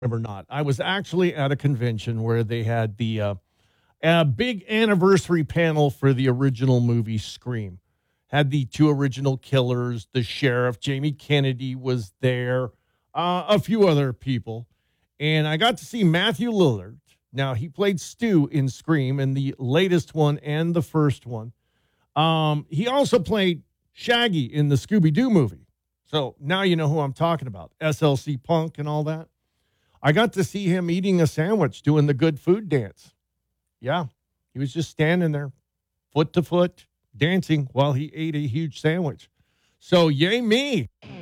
remember not. I was actually at a convention where they had the big anniversary panel for the original movie Scream. Had the two original killers, the sheriff, Jamie Kennedy was there, a few other people. And I got to see Matthew Lillard. Now, he played Stu in Scream in the latest one and the first one. He also played Shaggy in the Scooby Doo movie. So now you know who I'm talking about, SLC Punk and all that. I got to see him eating a sandwich, doing the good food dance. Yeah, he was just standing there, foot to foot, dancing while he ate a huge sandwich. So, yay me.